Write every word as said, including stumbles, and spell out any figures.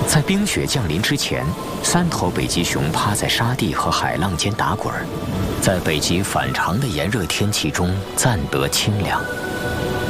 在冰雪降临之前，三头北极熊趴在沙地和海浪间打滚，在北极反常的炎热天气中暂得清凉。